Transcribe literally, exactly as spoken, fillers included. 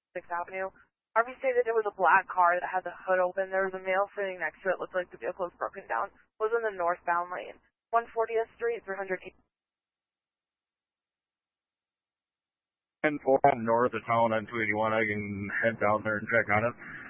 sixth Avenue. R V stated it was a black car that had the hood open. There was a male sitting next to it. Looked like the vehicle was broken down. It was in the northbound lane. one fortieth Street, three hundred eight. ten four north of town on two eighty-one. I can head down there and check on it.